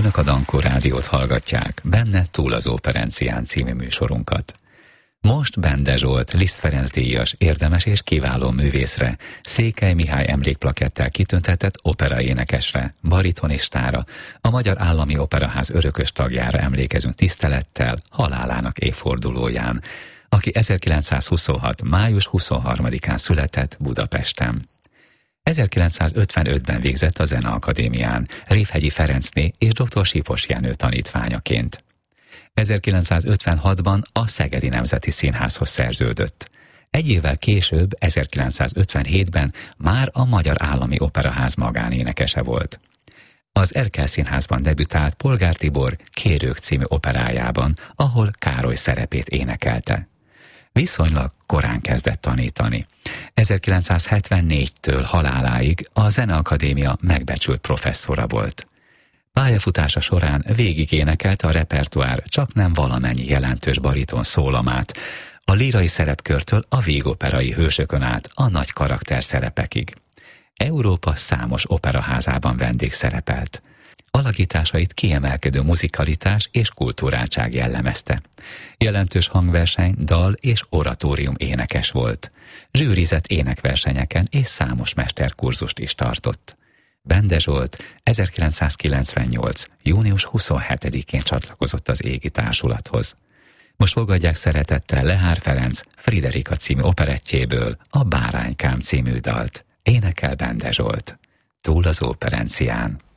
Önök a Dankó Rádiót hallgatják, benne Túl az Operencián című műsorunkat. Most Bende Zsolt, Liszt Ferenc díjas, érdemes és kiváló művészre, Székely Mihály emlékplakettel kitüntetett operaénekesre, baritonistára, a Magyar Állami Operaház örökös tagjára emlékezünk tisztelettel halálának évfordulóján, aki 1926. május 23-án született Budapesten. 1955-ben végzett a Zeneakadémián, Révhegyi Ferencné és dr. Sipos Jenő tanítványaként. 1956-ban a Szegedi Nemzeti Színházhoz szerződött. Egy évvel később, 1957-ben már a Magyar Állami Operaház magánénekese volt. Az Erkel Színházban debütált Polgár Tibor Kérők című operájában, ahol Károly szerepét énekelte. Viszonylag korán kezdett tanítani. 1974-től haláláig a Zeneakadémia megbecsült professzora volt. Pályafutása során végig énekelte a repertoár csaknem valamennyi jelentős bariton szólamát, a lírai szerepkörtől a vígoperai hősökön át a nagy karakter szerepekig. Európa számos operaházában vendégszerepelt. Alakításait kiemelkedő muzikalitás és kulturáltság jellemezte. Jelentős hangverseny, dal és oratórium énekes volt. Zsűrizett énekversenyeken és számos mesterkurzust is tartott. Bende Zsolt 1998. június 27-én csatlakozott az Égi Társulathoz. Most fogadják szeretettel Lehár Ferenc Friderika című operettjéből a Báránykám című dalt. Énekel Bende Zsolt. Túl az Operencián.